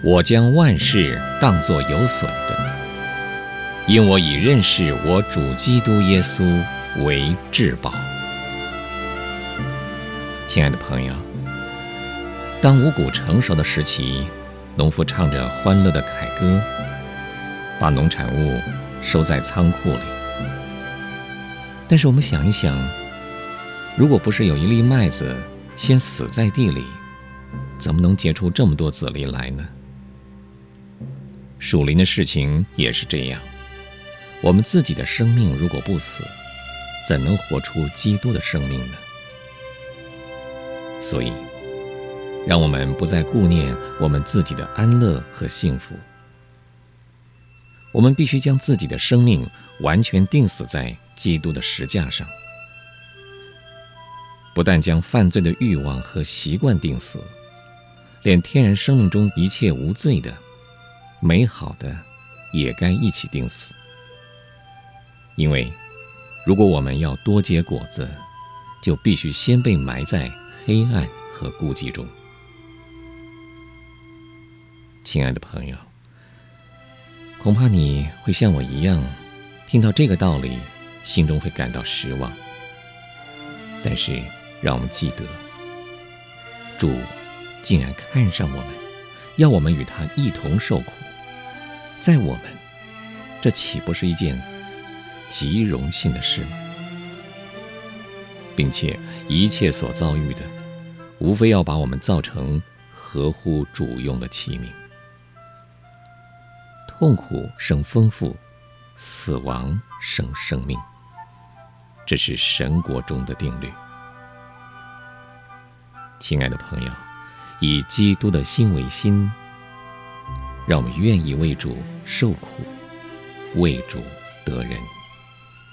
我将万事当作有损的，因我以认识我主基督耶稣为至宝。亲爱的朋友，当五谷成熟的时期，农夫唱着欢乐的凯歌，把农产物收在仓库里。但是我们想一想，如果不是有一粒麦子先死在地里，怎么能结出这么多籽粒来呢？属灵的事情也是这样，我们自己的生命如果不死，怎能活出基督的生命呢？所以让我们不再顾念我们自己的安乐和幸福，我们必须将自己的生命完全钉死在基督的十架上，不但将犯罪的欲望和习惯钉死，连天然生命中一切无罪的、美好的也该一起钉死。因为如果我们要多结果子，就必须先被埋在黑暗和孤寂中。亲爱的朋友，恐怕你会像我一样，听到这个道理，心中会感到失望。但是让我们记得，主竟然看上我们，要我们与他一同受苦，在我们，这岂不是一件极荣幸的事吗？并且一切所遭遇的，无非要把我们造成合乎主用的器皿。痛苦生丰富，死亡生生命，这是神国中的定律。亲爱的朋友，以基督的心为心，让我们愿意为主受苦，为主得人。